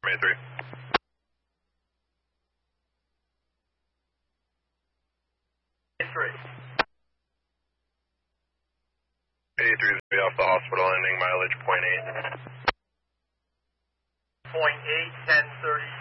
May 3. 83. 83 is be off the hospital ending mileage .8. .8, 1030.